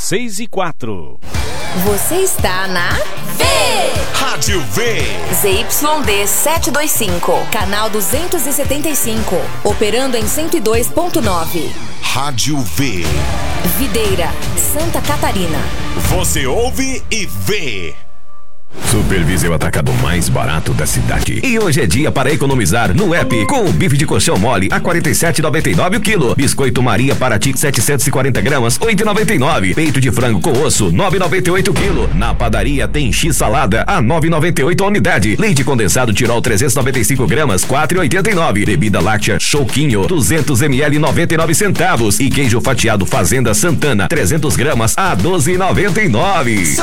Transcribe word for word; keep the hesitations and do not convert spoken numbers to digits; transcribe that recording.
seis e quatro. Você está na V! Rádio V! Z Y D setecentos e vinte e cinco, canal duzentos e setenta e cinco, operando em cento e dois ponto nove. Rádio V. Videira, Santa Catarina. Você ouve e vê. Supervise o atacado mais barato da cidade. E hoje é dia para economizar no app com o bife de colchão mole a quarenta e sete reais e noventa e nove centavos o quilo. Biscoito Maria Paraty setecentos e quarenta gramas, oito reais e noventa e nove centavos. Peito de frango com osso, nove reais e noventa e oito centavos o quilo. Na padaria tem X salada a nove reais e noventa e oito centavos a unidade. Leite condensado Tirol trezentos e noventa e cinco gramas, quatro reais e oitenta e nove centavos. Bebida láctea Choquinho duzentos mililitros, noventa e nove centavos. E queijo fatiado Fazenda Santana trezentos gramas a doze reais e noventa e nove centavos.